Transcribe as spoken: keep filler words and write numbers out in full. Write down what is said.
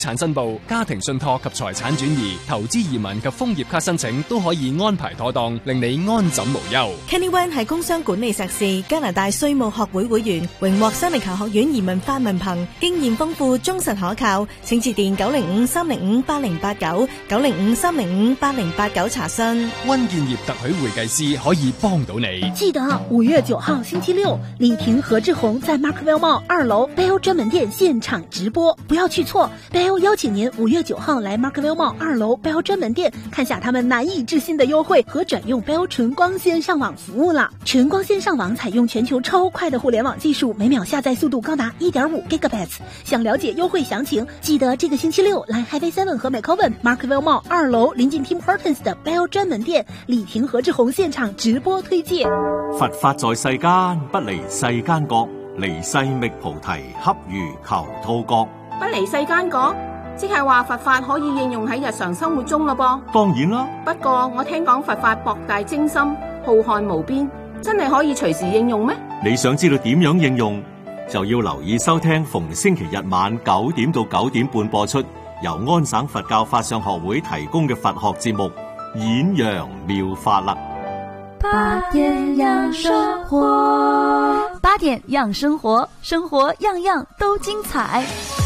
產申報、家庭信託及財產轉移、投資移民及楓葉卡申請都可以安排妥當，令你安枕無憂。 Kenny Wan 係工商管理碩士，加拿大稅務學會會員，榮獲西尼球學院移民法文憑，經驗豐富，忠實可靠。請致電九零五三零五八零八九九零五三零五八零八九查詢。 溫建業特許會計師可以幫到你。 記得五月九號星期六，李婷、何志宏在 Markville Mall 二樓 Bell 專門店現場直播，不要去錯。Bell 邀請您五月九號來 Markville Mall 二樓 Bell 專門店，看下他們難以置信的優惠和轉用 Bell 純光線上網服務了。純光線上網採用全球超快的互聯網技術，每秒下載速度高達 一點五 Gigabits。想了解優惠詳情，記得這個星期六來 Highway Seven 和 McCoven Markville Mall 二樓臨近 Tim Hortons 的 Bell 專門店，李婷、何志宏現場直播推介。 佛法在世間，不離世間覺，離世覓菩提，恰如求兔角。 不離世間覺，即係話佛法可以應用喺日常生活中咯噃。 當然啦， 不過我聽講佛法博大精深，浩瀚無邊，真係可以隨時應用咩？ 你想知道點樣應用，就要留意收聽逢星期日晚九點到九點半播出，由安省佛教法相學會提供嘅佛學節目《演揚妙法》啦。 八點養生活，八點養生活，生活樣樣都精彩。